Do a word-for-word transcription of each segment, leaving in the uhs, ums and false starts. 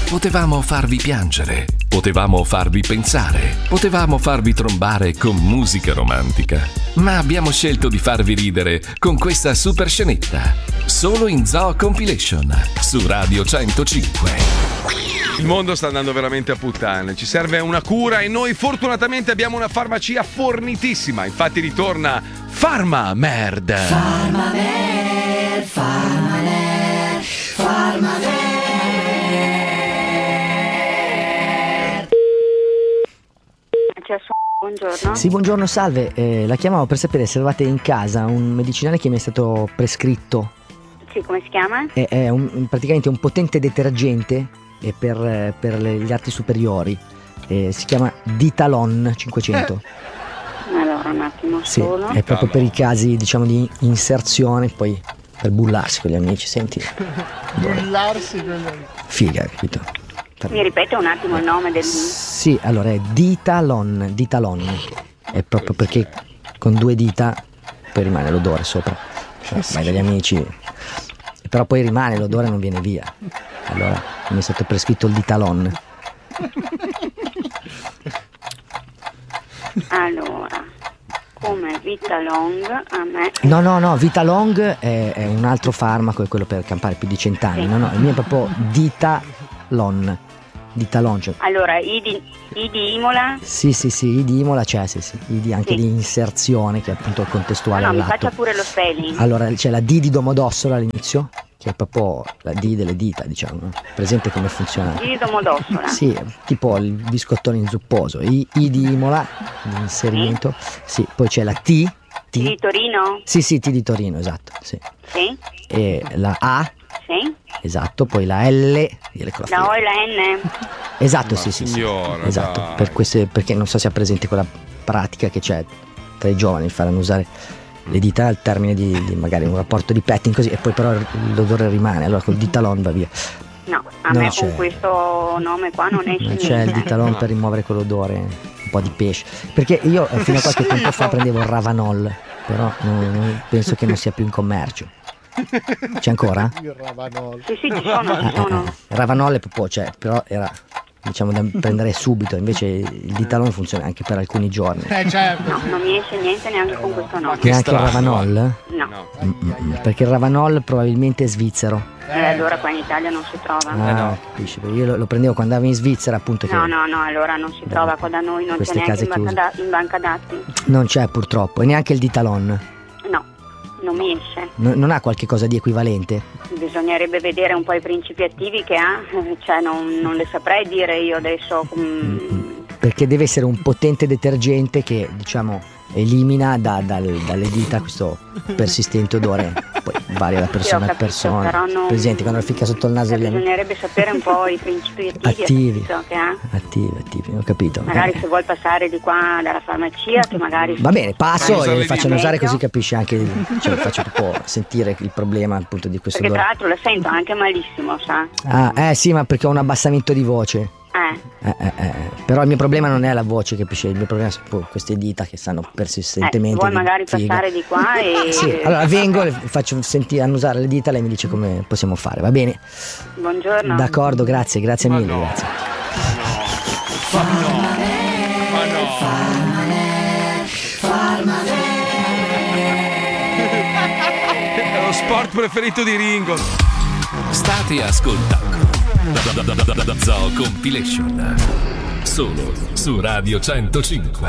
Potevamo farvi piangere, potevamo farvi pensare, potevamo farvi trombare con musica romantica, ma abbiamo scelto di farvi ridere con questa super scenetta, solo in Zoo Compilation, su Radio centocinque. Il mondo sta andando veramente a puttane, ci serve una cura e noi fortunatamente abbiamo una farmacia fornitissima, infatti ritorna Pharmamerd. Pharmamerd, Pharmamerd, Pharmamerd. Buongiorno. Sì, buongiorno, salve. Eh, la chiamavo per sapere se avevate in casa un medicinale che mi è stato prescritto. Sì, come si chiama? È, è un, praticamente un potente detergente eh, per, per le, gli arti superiori. Eh, si chiama Ditalon cinquecento. Eh. Allora, un attimo Sì, solo. è proprio per i casi, diciamo, di inserzione, poi per bullarsi con gli amici, senti. Bullarsi con gli amici. Figa, capito? Mi ripete un attimo il nome del... Sì, allora è Ditalon, Ditalon. È proprio perché con due dita poi rimane l'odore sopra. Cioè, vai dagli amici, però poi rimane l'odore e non viene via. Allora mi è stato prescritto il Ditalon. Allora, come Vitalong a me... No, no, no, Vitalong è, è un altro farmaco, è quello per campare più di cent'anni. Sì. No, no, il mio è proprio Ditalon. Ditalon, cioè. Allora, I di, I di Imola... Sì, sì, sì, I di Imola c'è, sì, sì. I di anche Sì. di inserzione, che è appunto contestuale No, no, mi all'atto. faccia pure lo spelling. Allora c'è la D di Domodossola all'inizio, che è proprio la D delle dita, diciamo, no? Presente come funziona? I di Domodossola. Sì, tipo il biscottone inzupposo. I, I di Imola, l'inserimento. Sì, poi c'è la T. I T. di Torino? Sì, sì, T di Torino, esatto, sì. Sì. E la A, Sì. esatto, poi la L, io le La O e la N? esatto, sì, sì, sì. signora, Esatto, dai. per queste, perché non so se ha presente quella pratica che c'è tra i giovani, faranno usare le dita al termine di, di magari un rapporto di petting così, e poi però l'odore rimane, allora col Ditalon va via. No, a Non me c'è. con questo nome qua non esce Non c'è il niente. Ditalon per rimuovere quell'odore, un po' di pesce. Perché io eh, fino a qualche tempo fa prendevo il Ravanol, però non- non- penso che non sia più in commercio. C'è ancora? Il Ravanol. Sì, sì, ci sono, Ah, ci eh, sono. eh. Il Ravanol è proprio, cioè, però era, diciamo, da prendere subito, invece il Ditalon funziona anche per alcuni giorni. Eh, certo. No, non mi esce niente neanche con questo nome. che Neanche il strano, Ravanol? No. No. Mm, mm, mm, perché il Ravanol probabilmente è svizzero. E allora qua in Italia non si trova. Ah, no. capisci? Perché io lo, lo prendevo quando andavo in Svizzera, appunto. No, che no, no, allora non si trova qua da noi, non c'è Queste neanche in case banca, da- in banca dati. Non c'è purtroppo, e neanche il Ditalon. No, non mi esce. No- non ha qualche cosa di equivalente? Bisognerebbe vedere un po' i principi attivi che ha, cioè non, non le saprei dire io adesso. mm, Perché deve essere un potente detergente che, diciamo, elimina da- dal- dalle dita questo persistente odore. Poi varia da persona a capito, persona. però non- Presente quando lo ficca sotto il naso cioè, gli amici. bisognerebbe sapere un po' i principi attivi, Attivi. capito, che ha. Attivi, attivi, ho capito. Magari Eh, se vuol passare di qua dalla farmacia, che magari... Va bene, passo Fai usare e le facciano dita. usare così capisce anche, il- cioè faccio un po' sentire il problema appunto di questo Perché tra odore. l'altro la sento anche malissimo, sa? Ah, eh sì, ma perché ho un abbassamento di voce. Eh, Eh, eh, eh. Però il mio problema non è la voce, capisci? Il mio problema sono proprio queste dita che stanno eh, se persistentemente. vuoi di magari figa. passare di qua e... Sì, allora vengo, le faccio sentire, annusare le dita, lei mi dice come possiamo fare, va bene? Buongiorno. D'accordo, grazie, grazie Ma mille, no. grazie. Ma no. È lo sport preferito di Ringo. State ascoltando Zoo Compilation, solo su Radio centocinque.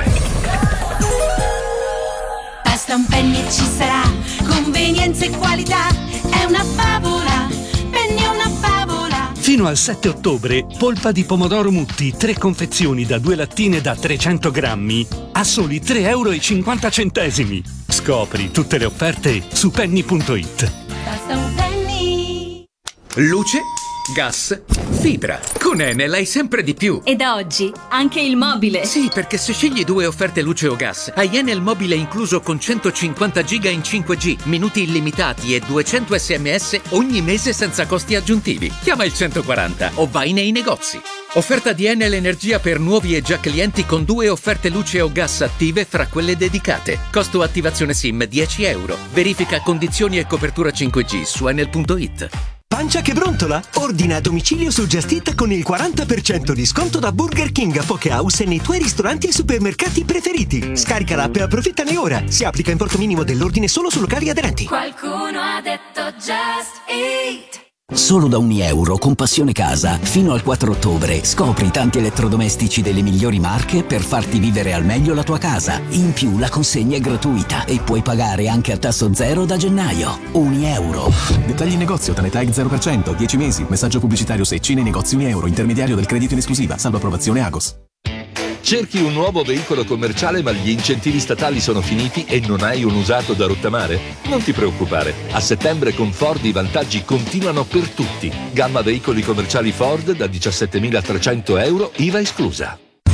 Basta un penny e ci sarà convenienza e qualità. È una favola, penny è una favola. Fino al sette ottobre, polpa di pomodoro Mutti, tre confezioni da due lattine da trecento grammi, a soli tre euro e cinquanta centesimi. Scopri tutte le offerte su penny punto it. Basta un penny. Luce, gas, fibra. Con Enel hai sempre di più. E da oggi anche il mobile. Sì, perché se scegli due offerte luce o gas, hai Enel mobile incluso con centocinquanta giga in cinque G, minuti illimitati e duecento sms ogni mese senza costi aggiuntivi. Chiama il centoquaranta o vai nei negozi. Offerta di Enel Energia per nuovi e già clienti con due offerte luce o gas attive fra quelle dedicate. Costo attivazione SIM dieci euro. Verifica condizioni e copertura cinque G su enel punto it. Pancia che brontola? Ordina a domicilio su Just Eat con il quaranta per cento di sconto da Burger King a Poke House e nei tuoi ristoranti e supermercati preferiti. Scarica l'app e approfittane ora. Si applica importo minimo dell'ordine solo su locali aderenti. Qualcuno ha detto Just Eat. Solo da ogni euro con Passione Casa, fino al quattro ottobre, scopri tanti elettrodomestici delle migliori marche per farti vivere al meglio la tua casa. In più la consegna è gratuita e puoi pagare anche a tasso zero da gennaio. Ogni euro. Dettagli in negozio, Tanetag zero per cento, dieci mesi, messaggio pubblicitario Secci nei negozi Uni Euro, intermediario del credito in esclusiva, salvo approvazione Agos. Cerchi un nuovo veicolo commerciale ma gli incentivi statali sono finiti e non hai un usato da rottamare? Non ti preoccupare, a settembre con Ford i vantaggi continuano per tutti. Gamma veicoli commerciali Ford da diciassettemilatrecento euro, I V A esclusa.